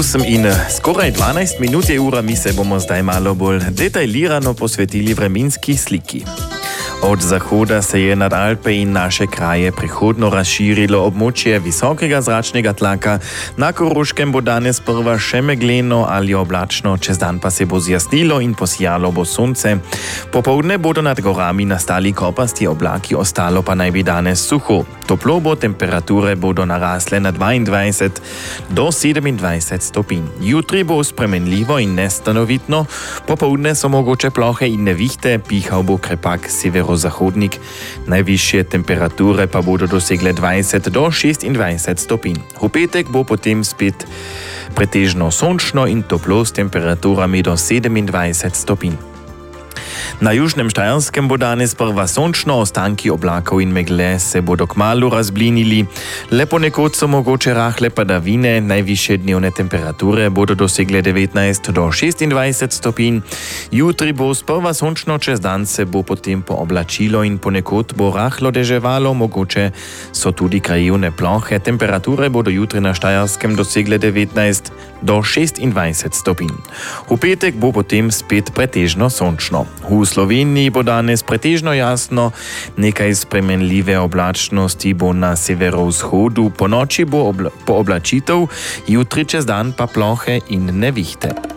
8 in skoraj 12 minut je ura, mi se bomo zdaj malo bolj detaljirano posvetili vremenski sliki. Od zahoda se je nad Alpe in naše kraje prihodno razširilo območje visokega zračnega tlaka. Na Koroškem bo danes prva še megleno ali oblačno, čez dan pa se bo zjasnilo in posijalo bo sonce. Popoldne bodo nad gorami nastali kopasti oblaki, ostalo pa naj bi danes suho. Toplo bo, temperature bodo narasle na 22 do 27 stopinj. Jutri bo spremenljivo in nestanovitno, popoldne so mogoče plohe in nevihte, pihal bo krepak severozahodnik. Najvišje temperature pa bodo dosegle 20 do 26 stopinj. V petek bo potem spet pretežno sončno in toplo s temperaturami do 27 stopinj. Na južnem Štajerskem bo danes prva sončno, ostanki oblakov in megle se bodo kmalu razblinili. Le ponekod so mogoče rahle padavine, najvišje dnevne temperature bodo dosegle 19 do 26 stopinj. Jutri bo sprva sončno, čez dan se bo potem pooblačilo in ponekod bo rahlo deževalo, mogoče so tudi krajevne plohe. Temperature bodo jutri na Štajerskem dosegle 19 do 26 stopinj. V petek bo potem spet pretežno sončno. V Sloveniji bo danes pretežno jasno, nekaj spremenljive oblačnosti bo na severovzhodu, ponoči bo pooblačitev, jutri čez dan pa plohe in nevihte.